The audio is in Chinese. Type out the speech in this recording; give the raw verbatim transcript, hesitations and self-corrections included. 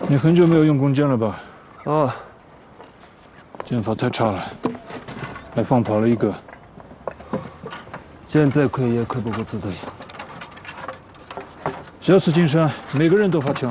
你很久没有用弓箭了吧？ 啊， 箭法太差了，还放跑了一个。 箭再快也快不过自队。 下次进山，每个人都发枪。